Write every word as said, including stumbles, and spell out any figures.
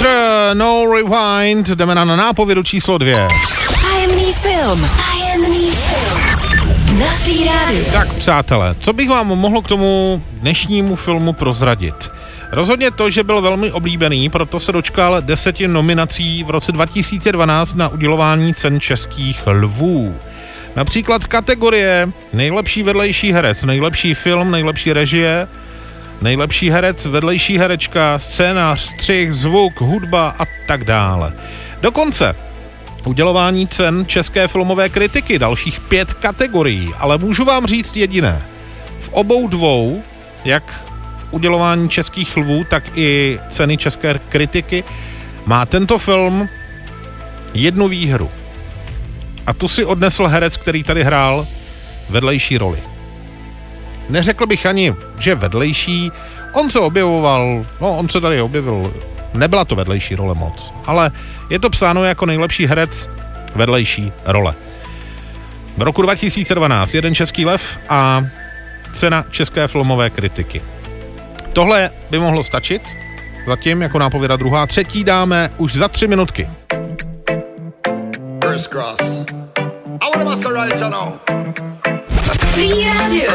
Filtr, No Rewind, jdeme na nápovědu číslo dvě. Tajemný film, tajemný film. Na Free Radio. Tak přátelé, co bych vám mohl k tomu dnešnímu filmu prozradit? Rozhodně to, že byl velmi oblíbený, proto se dočkal deseti nominací v roce dva tisíce dvanáct na udělování cen Českých lvů. Například kategorie nejlepší vedlejší herec, nejlepší film, nejlepší režie, nejlepší herec, vedlejší herečka, scénář, střih, zvuk, hudba a tak dále. Dokonce udělování cen České filmové kritiky, dalších pět kategorií, ale můžu vám říct jediné. V obou dvou, jak v udělování Českých lvů, tak i ceny České kritiky, má tento film jednu výhru. A tu si odnesl herec, který tady hrál vedlejší roli. Neřekl bych ani, že vedlejší, on se objevoval, no on se tady objevil, nebyla to vedlejší role moc, ale je to psáno jako nejlepší herec vedlejší role. V roku dva tisíce dvanáct jeden Český lev a cena České filmové kritiky. Tohle by mohlo stačit, zatím jako nápověda druhá, třetí dáme už za tři minutky. Free Radio.